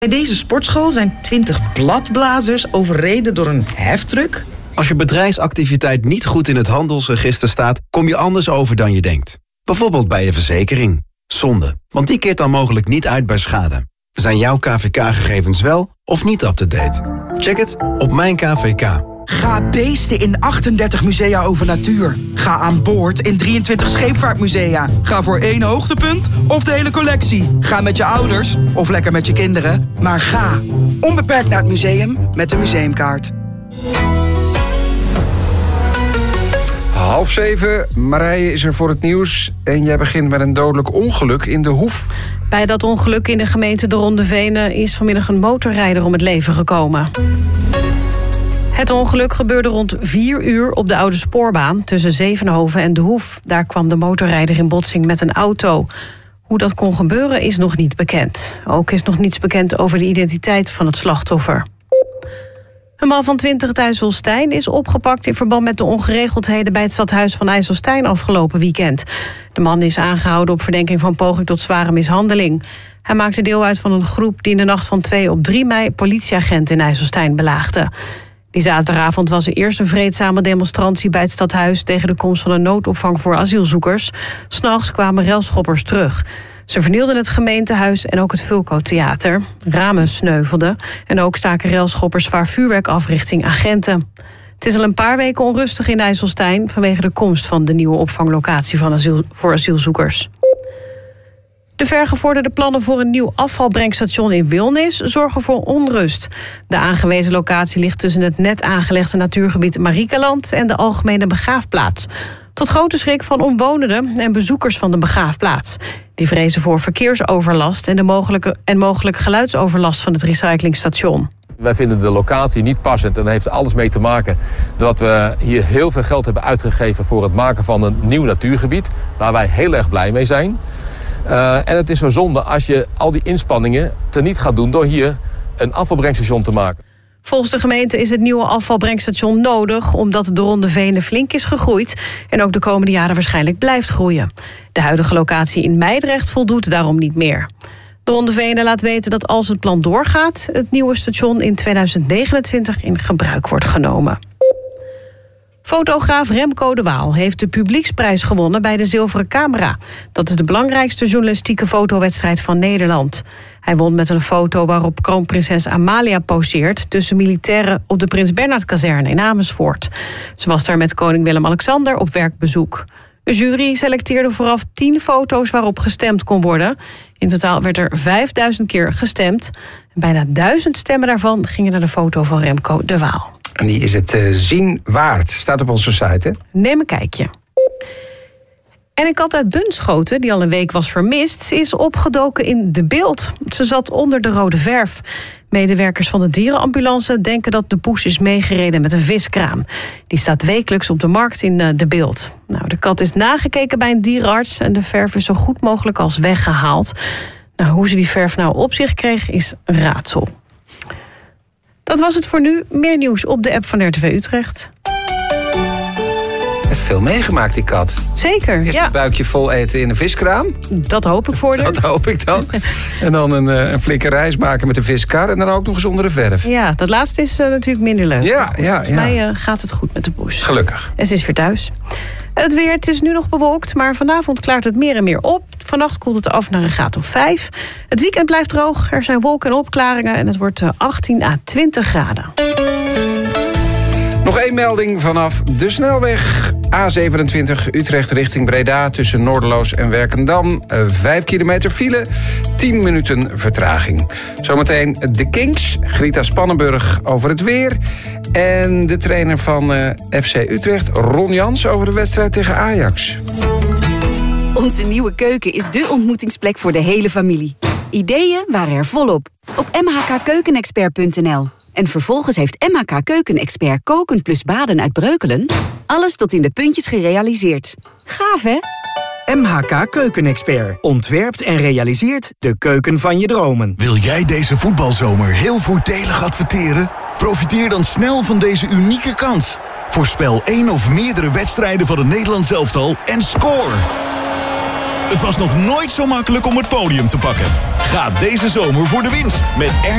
Bij deze sportschool zijn 20 bladblazers overreden door een heftruck. Als je bedrijfsactiviteit niet goed in het handelsregister staat, kom je anders over dan je denkt. Bijvoorbeeld bij je verzekering. Zonde, want die keert dan mogelijk niet uit bij schade. Zijn jouw KVK-gegevens wel of niet up-to-date? Check het op Mijn KVK. Ga beesten in 38 musea over natuur. Ga aan boord in 23 scheepvaartmusea. Ga voor 1 hoogtepunt of de hele collectie. Ga met je ouders of lekker met je kinderen. Maar ga onbeperkt naar het museum met de museumkaart. 6:30, Marije is er voor het nieuws. En jij begint met een dodelijk ongeluk in De Hoef. Bij dat ongeluk in de gemeente De Ronde Venen is vanmiddag een motorrijder om het leven gekomen. Het ongeluk gebeurde rond 4 uur op de oude spoorbaan tussen Zevenhoven en De Hoef. Daar kwam de motorrijder in botsing met een auto. Hoe dat kon gebeuren is nog niet bekend. Ook is nog niets bekend over de identiteit van het slachtoffer. Een man van 20 uit IJsselstein is opgepakt in verband met de ongeregeldheden bij het stadhuis van IJsselstein afgelopen weekend. De man is aangehouden op verdenking van poging tot zware mishandeling. Hij maakte deel uit van een groep die in de nacht van 2 op 3 mei politieagenten in IJsselstein belaagde. Die zaterdagavond was er eerst een vreedzame demonstrantie bij het stadhuis tegen de komst van een noodopvang voor asielzoekers. 's Nachts kwamen relschoppers terug. Ze vernielden het gemeentehuis en ook het Vulco-theater. Ramen sneuvelden en ook staken relschoppers zwaar vuurwerk af richting agenten. Het is al een paar weken onrustig in IJsselstein vanwege de komst van de nieuwe opvanglocatie voor asielzoekers. De vergevorderde plannen voor een nieuw afvalbrengstation in Wilnis zorgen voor onrust. De aangewezen locatie ligt tussen het net aangelegde natuurgebied Mariekeland en de algemene begraafplaats. Tot grote schrik van omwonenden en bezoekers van de begraafplaats. Die vrezen voor verkeersoverlast en mogelijk geluidsoverlast van het recyclingstation. Wij vinden de locatie niet passend en dat heeft alles mee te maken dat we hier heel veel geld hebben uitgegeven voor het maken van een nieuw natuurgebied, waar wij heel erg blij mee zijn. En het is zo zonde als je al die inspanningen teniet gaat doen door hier een afvalbrengstation te maken. Volgens de gemeente is het nieuwe afvalbrengstation nodig omdat de Ronde Venen flink is gegroeid en ook de komende jaren waarschijnlijk blijft groeien. De huidige locatie in Meidrecht voldoet daarom niet meer. De Ronde Venen laat weten dat als het plan doorgaat, het nieuwe station in 2029 in gebruik wordt genomen. Fotograaf Remco de Waal heeft de publieksprijs gewonnen bij de Zilveren Camera. Dat is de belangrijkste journalistieke fotowedstrijd van Nederland. Hij won met een foto waarop kroonprinses Amalia poseert tussen militairen op de Prins Bernhardkazerne in Amersfoort. Ze was daar met koning Willem-Alexander op werkbezoek. Een jury selecteerde vooraf 10 foto's waarop gestemd kon worden. In totaal werd er 5000 keer gestemd. Bijna 1000 stemmen daarvan gingen naar de foto van Remco de Waal. En die is het zien waard. Staat op onze site, hè? Neem een kijkje. En een kat uit Bunschoten, die al een week was vermist, is opgedoken in De Bilt. Ze zat onder de rode verf. Medewerkers van de dierenambulance denken dat de poes is meegereden met een viskraam. Die staat wekelijks op de markt in De Bilt. Nou, de kat is nagekeken bij een dierenarts en de verf is zo goed mogelijk als weggehaald. Nou, hoe ze die verf nou op zich kreeg is een raadsel. Dat was het voor nu. Meer nieuws op de app van RTV Utrecht. Heeft veel meegemaakt, die kat. Zeker, Eerst het buikje vol eten in een viskraam. Dat hoop ik voor haar. Dat hoop ik dan. En dan een flinke reis maken met een viskar. En dan ook nog eens onder de verf. Ja, dat laatste is natuurlijk minder leuk. Ja. Volgens mij gaat het goed met de poes. Gelukkig. En ze is weer thuis. Het weer, het is nu nog bewolkt, maar vanavond klaart het meer en meer op. Vannacht koelt het af naar een graad of 5. Het weekend blijft droog, er zijn wolken en opklaringen en het wordt 18 à 20 graden. Nog 1 melding vanaf de snelweg. A27 Utrecht richting Breda tussen Noorderloos en Werkendam. 5 kilometer file, 10 minuten vertraging. Zometeen de Kings, Grita Spannenburg over het weer. En de trainer van FC Utrecht, Ron Jans, over de wedstrijd tegen Ajax. Onze nieuwe keuken is dé ontmoetingsplek voor de hele familie. Ideeën waren er volop. Op mhkkeukenexpert.nl. En vervolgens heeft MHK Keukenexpert koken plus baden uit Breukelen alles tot in de puntjes gerealiseerd. Gaaf, hè? MHK Keukenexpert ontwerpt en realiseert de keuken van je dromen. Wil jij deze voetbalzomer heel voordelig adverteren? Profiteer dan snel van deze unieke kans. Voorspel 1 of meerdere wedstrijden van het Nederlands elftal en score! Het was nog nooit zo makkelijk om het podium te pakken. Ga deze zomer voor de winst met